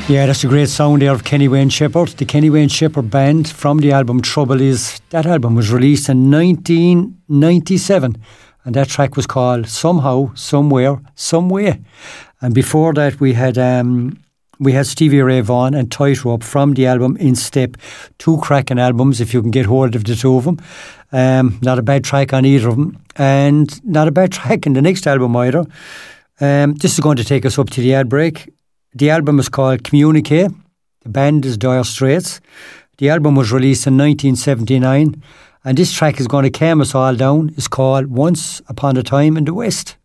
Yeah, that's a great sound there of Kenny Wayne Shepherd. The Kenny Wayne Shepherd Band from the album Trouble Is. That album was released in 1997 and that track was called Somehow, Somewhere, Someway. And before that we had Stevie Ray Vaughan and Tightrope from the album In Step. Two cracking albums if you can get hold of the two of them. Not a bad track on either of them and not a bad track in the next album either. This is going to take us up to the ad break. The album is called Communique. The band is Dire Straits. The album was released in 1979 and this track is going to calm us all down. It's called Once Upon a Time in the West.